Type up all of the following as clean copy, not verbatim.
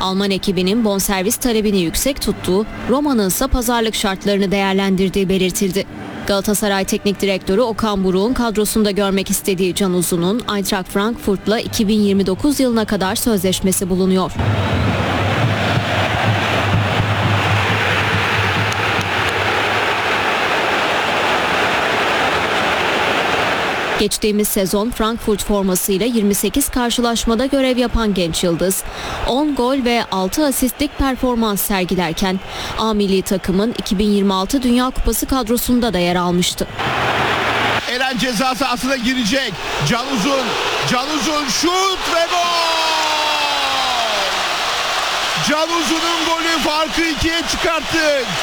Alman ekibinin bonservis talebini yüksek tuttuğu, Roma'nın ise pazarlık şartlarını değerlendirdiği belirtildi. Galatasaray Teknik Direktörü Okan Buruk'un kadrosunda görmek istediği Can Uzun'un Eintracht Frankfurt'la 2029 yılına kadar sözleşmesi bulunuyor. Geçtiğimiz sezon Frankfurt formasıyla 28 karşılaşmada görev yapan genç yıldız, 10 gol ve 6 asistlik performans sergilerken A milli takımın 2026 Dünya Kupası kadrosunda da yer almıştı. Eren ceza sahasına girecek. Can Uzun şut ve gol! Can Uzun'un golü farkı 2'ye çıkarttı.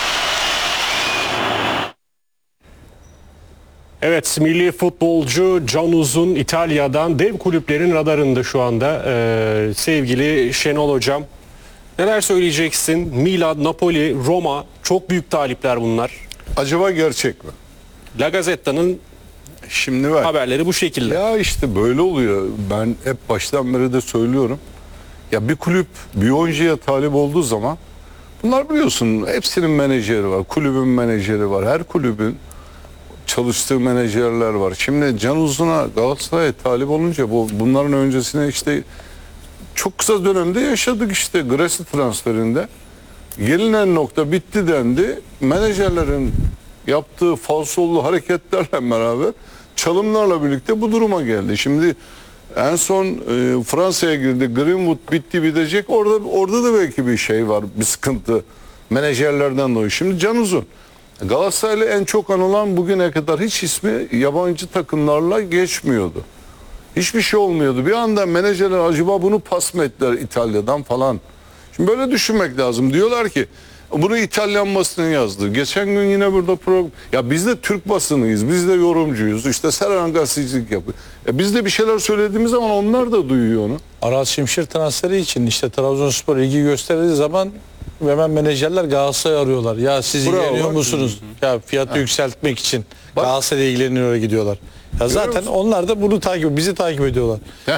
Evet, milli futbolcu Can Uzun İtalya'dan dev kulüplerin radarında şu anda. Sevgili Şenol Hocam, neler söyleyeceksin? Milan, Napoli, Roma, çok büyük talipler bunlar. Acaba gerçek mi? La Gazzetta'nın Şimdi haberleri bu şekilde. Ya işte böyle oluyor. Ben hep baştan beri de söylüyorum. Ya bir kulüp bir oyuncuya talip olduğu zaman, bunlar biliyorsun hepsinin menajeri var. Kulübün menajeri var. Her kulübün çalıştığı menajerler var. Şimdi Can Uzun'a Galatasaray'a talip olunca bunların öncesine işte çok kısa dönemde yaşadık işte Gressi transferinde. Gelinen nokta bitti dendi. Menajerlerin yaptığı falsolu hareketlerle beraber çalımlarla birlikte bu duruma geldi. Şimdi en son Fransa'ya girdi. Greenwood bitti bitecek. Orada da belki bir şey var. Bir sıkıntı. Menajerlerden dolayı. Şimdi Can Uzun. Galatasaray'la en çok anılan bugüne kadar hiç ismi yabancı takımlarla geçmiyordu. Hiçbir şey olmuyordu. Bir anda menajerler acaba bunu pas mı ettiler İtalya'dan falan. Şimdi böyle düşünmek lazım. Diyorlar ki bunu İtalyan basını yazdı. Geçen gün yine burada program. Ya biz de Türk basınıyız. Biz de yorumcuyuz. İşte Serhan gazetecilik yapıyor. Biz de bir şeyler söylediğimiz zaman onlar da duyuyor onu. Aras Şimşir transferi için işte Trabzonspor ilgi gösterdiği zaman hemen menajerler Galatasaray'ı arıyorlar. Ya siz ilgileniyor musunuz? Ya fiyatı yükseltmek için Galatasaray'la ilgileniyor gidiyorlar. Ya zaten onlar da bunu bizi takip ediyorlar.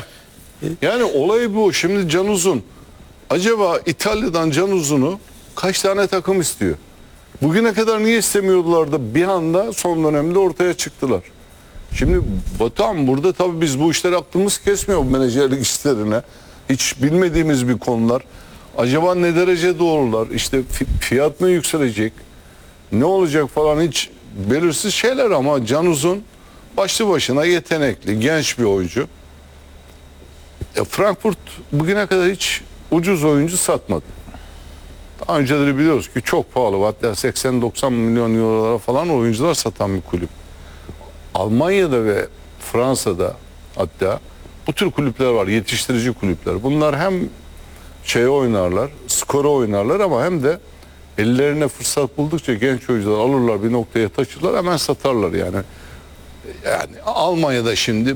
Yani olay bu. Şimdi Can Uzun. Acaba İtalya'dan Can Uzun'u kaç tane takım istiyor? Bugüne kadar niye istemiyordular da bir anda son dönemde ortaya çıktılar? Şimdi Batuhan burada tabii biz bu işler aklımız kesmiyor bu menajerlik işlerine. Hiç bilmediğimiz bir konular. Acaba ne derece doğrular? İşte fiyat mı yükselecek? Ne olacak falan hiç belirsiz şeyler ama Can Uzun başlı başına yetenekli, genç bir oyuncu. Frankfurt bugüne kadar hiç ucuz oyuncu satmadı. Daha önceleri biliyoruz ki çok pahalı. Hatta 80-90 milyon eurolara falan oyuncular satan bir kulüp. Almanya'da ve Fransa'da hatta bu tür kulüpler var. Yetiştirici kulüpler. Bunlar hem oynarlar, skoru oynarlar ama hem de ellerine fırsat buldukça genç oyuncular alırlar bir noktaya taşırlar hemen satarlar yani. Yani Almanya'da şimdi